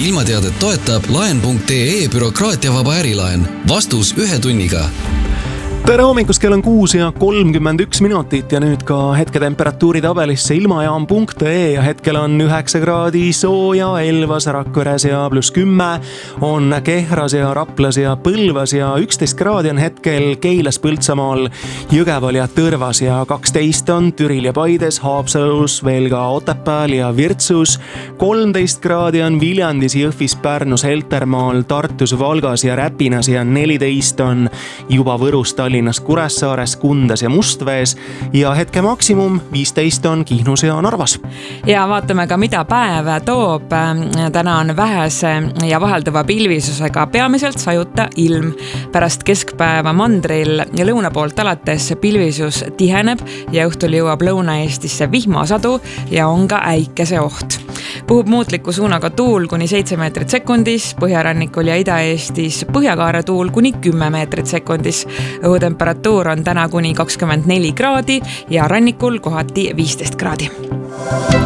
ilmateadet toetab laen.ee bürokraatiavaba ärilaen. Vastus 1 tunniga. Tere hommikust, kell on 6:31 ja nüüd ka hetketemperatuuri tabelisse ilmajaam.ee ja hetkel on 9 kraadi sooja Elvas, Rakveres ja +10 on Kehras ja Raplas ja Põlvas ja 11 kraadi on hetkel Keilas, Põltsamaal, Jõgeval ja Tõrvas ja 12 on Türil ja Paides, Haapsalus, veel ka Otepääl ja Virtsus, 13 kraadi on Viljandis, Jõhvis, Pärnus, Heltermaal, Tartus, Valgas ja Räpinas ja 14 on juba Võrus, Tallinnas, Kuressaares, Kundas ja Mustvees ja hetke maksimum 15 on Kihnus ja Narvas. Ja vaatame ka, mida päev toob. Täna on vähese ja vahelduva pilvisusega peamiselt sajuta ilm. Pärast keskpäeva mandril ja lõuna poolt alates pilvisus tiheneb ja õhtul jõuab Lõuna-Eestisse vihmasadu ja on ka äikese oht. Puhub muutliku suunaga tuul kuni 7 meetrit sekundis, põhjarannikul ja Ida-Eestis põhjakaare tuul kuni 10 meetrit sekundis. Õhutemperatuur on täna kuni 24 kraadi ja rannikul kohati 15 kraadi.